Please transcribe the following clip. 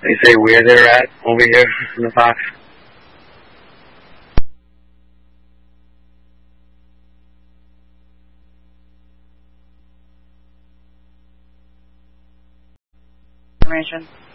They say where they're at over here in the box. Information.